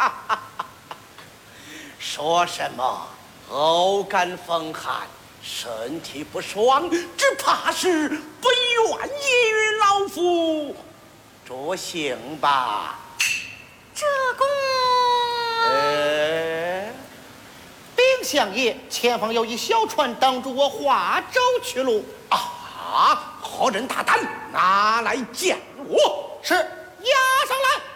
说什么偶感风寒，身体不爽，只怕是不愿意与老夫着行吧？ 这公， 禀相爷，前方有一小船挡住我华州去路。 啊！何人大胆，拿来见我！ 是，押上来。